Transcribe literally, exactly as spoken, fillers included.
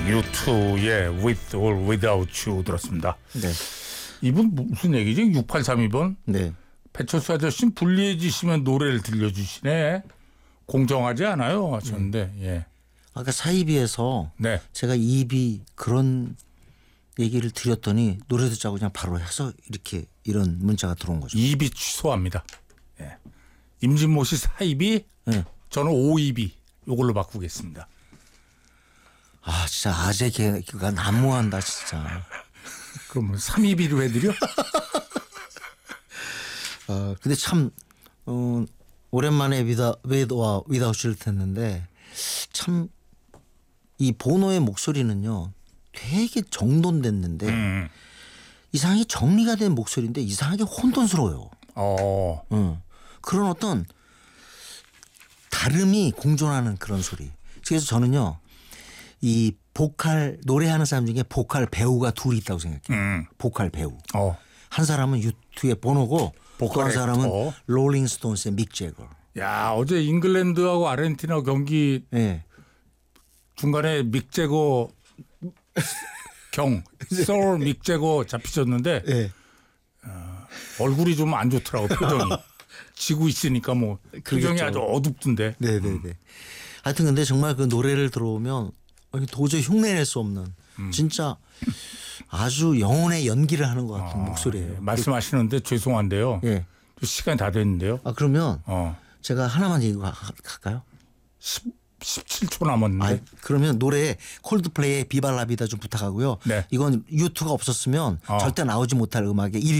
유투의 With or Without You 들었습니다. 네. 이분 무슨 얘기지? 육팔삼이 번. 네. 배철수 아저씨는 불리해지시면 노래를 들려주시네. 공정하지 않아요 하셨는데. 네. 예. 아까 사이비에서 네. 제가 입이 그런 얘기를 드렸더니 노래 듣자고 그냥 바로 해서 이렇게 이런 문자가 들어온 거죠. 입이 취소합니다. 예. 임진모 씨 사입이, 네. 저는 오입이 이걸로 바꾸겠습니다. 아 진짜 아재 개그가 난무한다 진짜. 그럼 삼입이로 해드려? 어, 근데 참 어, 오랜만에 위다 웨이드와 위다우시를 듣는데 참 이 보노의 목소리는요 되게 정돈됐는데 음. 이상하게 정리가 된 목소리인데 이상하게 혼돈스러워요. 어. 어. 그런 어떤 다름이 공존하는 그런 소리. 그래서 저는요 이 보컬 노래하는 사람 중에 보컬 배우가 둘이 있다고 생각해요. 음. 보컬 배우. 어. 한 사람은 유투의 보노고 또 보컬 한 사람은 액터. 롤링스톤스의 믹 제거. 야, 어제 잉글랜드하고 아르헨티나 경기 네. 중간에 믹제고 경 서울 믹제고 잡히셨는데 네. 어, 얼굴이 좀 안 좋더라고 표정이. 지고 있으니까 뭐 표정이 그러겠죠. 아주 어둡던데. 네네네. 음. 하여튼 근데 정말 그 노래를 들어오면 도저히 흉내낼 수 없는 음. 진짜 아주 영혼의 연기를 하는 것 같은 아, 목소리예요. 예. 말씀하시는데 죄송한데요. 예. 시간이 다 됐는데요. 아 그러면 어. 제가 하나만 얘기할까요? 십칠 초 남았는데. 아, 그러면 노래 콜드플레이의 비발라비다 좀 부탁하고요. 네. 이건 유투가 없었으면 어. 절대 나오지 못할 음악의 일